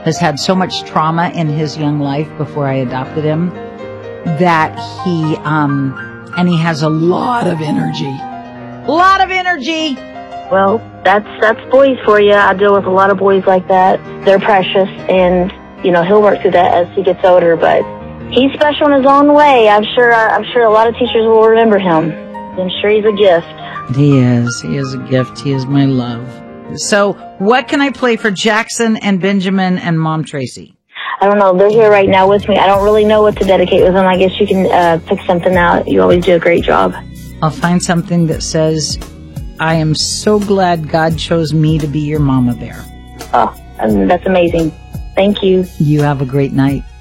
has had so much trauma in his young life before I adopted him that he has a lot of energy. Well, that's boys for you. I deal with a lot of boys like that. They're precious, and he'll work through that as he gets older. But he's special in his own way. I'm sure a lot of teachers will remember him. I'm sure he's a gift. He is. He is a gift. He is my love. So, what can I play for Jackson and Benjamin and Mom Tracy? I don't know. They're here right now with me. I don't really know what to dedicate with them. I guess you can pick something out. You always do a great job. I'll find something that says, I am so glad God chose me to be your mama bear. Oh, that's amazing. Thank you. You have a great night.